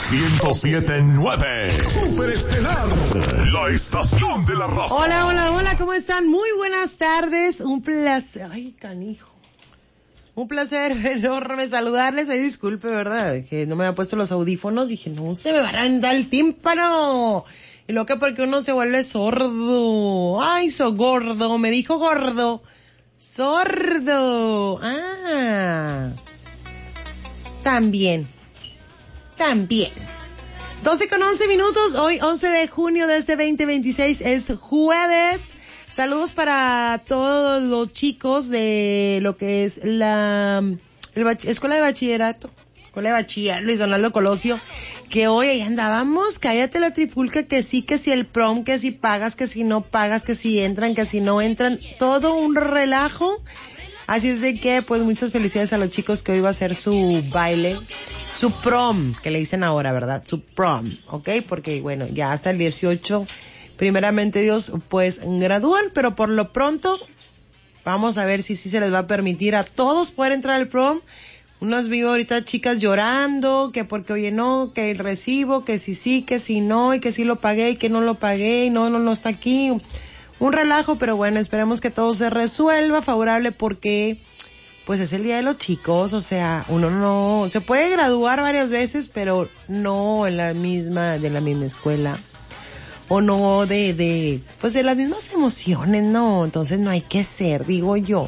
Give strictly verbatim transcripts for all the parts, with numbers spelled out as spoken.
ciento siete punto nueve. Superestelar, la estación de la raza. Hola, hola, hola, ¿cómo están? Muy buenas tardes. Un placer. Ay, canijo. Un placer enorme saludarles. Ay, disculpe, ¿verdad? Que no me había puesto los audífonos. Dije, no, se me va a reventar el tímpano. Y lo que porque uno se vuelve sordo. Ay, so gordo. Me dijo gordo. Sordo. Ah. También. También. doce con once minutos. Hoy, once de junio de este veinte veintiséis, es jueves. Saludos para todos los chicos de lo que es la el bach, Escuela de Bachillerato, Escuela de Bachiller Luis Donaldo Colosio, que hoy ahí andábamos, cállate la trifulca, que sí, que si el prom, que si pagas, que si no pagas, que si entran, que si no entran, todo un relajo. Así es de que, pues, muchas felicidades a los chicos que hoy va a ser su baile, su prom, que le dicen ahora, ¿verdad? Su prom, ¿ok? Porque, bueno, ya hasta el dieciocho, primeramente Dios, pues, gradúan, pero por lo pronto, vamos a ver si sí se les va a permitir a todos poder entrar al prom. Unos vivo ahorita chicas llorando, que porque, oye, no, que el recibo, que si sí, que si no, y que sí lo pagué, y que no lo pagué, y no, no, no está aquí. Un relajo, pero bueno, esperemos que todo se resuelva favorable porque, pues, es el día de los chicos, o sea, uno no, se puede graduar varias veces, pero no en la misma, de la misma escuela, o no de, de, pues, de las mismas emociones, no, entonces no hay que ser, digo yo.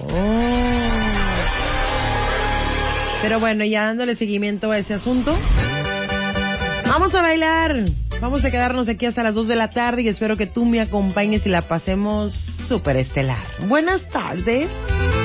Pero bueno, ya dándole seguimiento a ese asunto, vamos a bailar. Vamos a quedarnos aquí hasta las dos de la tarde y espero que tú me acompañes y la pasemos súper estelar. Buenas tardes.